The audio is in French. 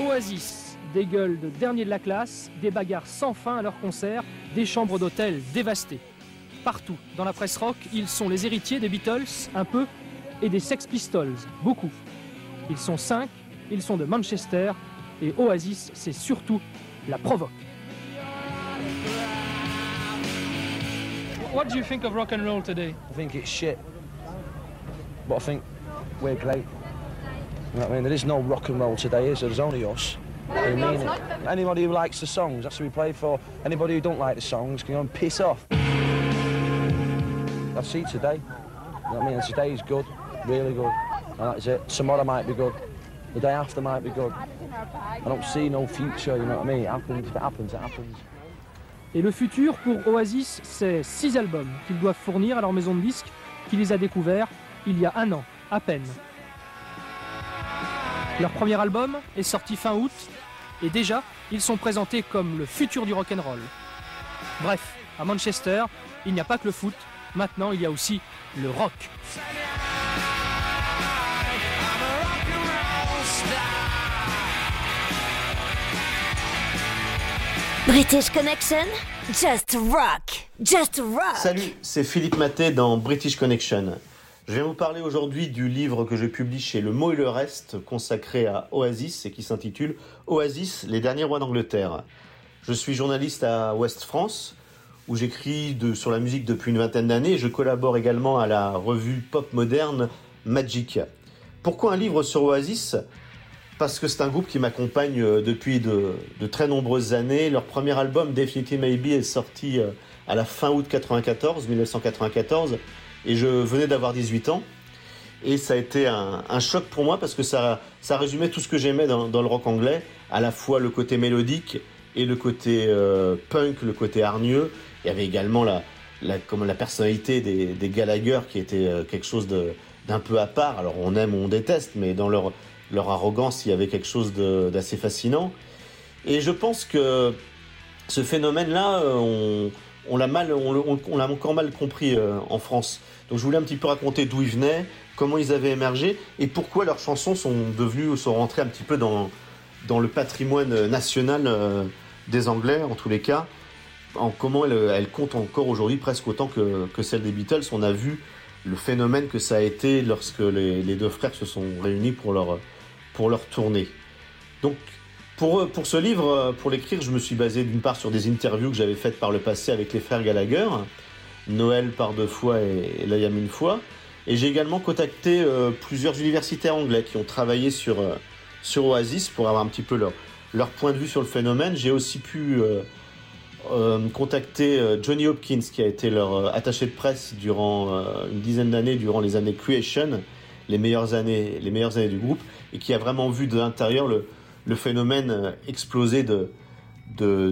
Oasis, des gueules de dernier de la classe, des bagarres sans fin à leur concert, des chambres d'hôtel dévastées. Partout, dans la presse rock, ils sont les héritiers des Beatles, un peu, et des Sex Pistols, beaucoup. Ils sont 5, ils sont de Manchester, et Oasis, c'est surtout la provoque. What do you think of rock and roll today? I think it's shit, but I think we're great. You know what I mean? There is no rock and roll today, is there? There's only us. I mean it. Anybody who likes the songs, that's who we play for. Anybody who don't like the songs can go and piss off. I see today. You know what I mean? Today is good, really good. And that's it. Tomorrow might be good. The day after might be good. I don't see no future, you know what I mean? It happens, if it happens, it happens. Et le futur pour Oasis, c'est 6 albums qu'ils doivent fournir à leur maison de disques, qui les a découverts il y a 1 an, à peine. Leur premier album est sorti fin août, et déjà, ils sont présentés comme le futur du rock'n'roll. Bref, à Manchester, il n'y a pas que le foot, maintenant il y a aussi le rock. British Connection, just rock, just rock. Salut, c'est Philippe Maté dans British Connection. Je viens vous parler aujourd'hui du livre que je publie chez Le Mot et le Reste, consacré à Oasis et qui s'intitule Oasis, les derniers rois d'Angleterre. Je suis journaliste à Ouest France, où j'écris sur la musique depuis une 20aine d'années et je collabore également à la revue pop moderne Magic. Pourquoi un livre sur Oasis ? Parce que c'est un groupe qui m'accompagne depuis de très nombreuses années. Leur premier album, Definitely Maybe, est sorti à la fin août 1994, et je venais d'avoir 18 ans. Et ça a été un choc pour moi parce que ça résumait tout ce que j'aimais dans le rock anglais, à la fois le côté mélodique et le côté punk, le côté hargneux. Il y avait également la personnalité des Gallagher qui était quelque chose d'un peu à part. Alors on aime ou on déteste, mais dans leur arrogance, il y avait quelque chose d'assez fascinant. Et je pense que ce phénomène-là, on l'a encore mal compris en France. Donc je voulais un petit peu raconter d'où ils venaient, comment ils avaient émergé et pourquoi leurs chansons sont rentrées un petit peu dans le patrimoine national des Anglais, en tous les cas. Comment elles comptent encore aujourd'hui presque autant que celles des Beatles. On a vu le phénomène que ça a été lorsque les deux frères se sont réunis pour leur tournée. Donc, pour ce livre, pour l'écrire, je me suis basé d'une part sur des interviews que j'avais faites par le passé avec les frères Gallagher, Noël par 2 fois et Liam une fois. Et j'ai également contacté plusieurs universitaires anglais qui ont travaillé sur Oasis pour avoir un petit peu leur point de vue sur le phénomène. J'ai aussi pu contacter Johnny Hopkins, qui a été leur attaché de presse durant une dizaine d'années, durant les années Creation, les meilleures années du groupe, et qui a vraiment vu de l'intérieur le phénomène exploser de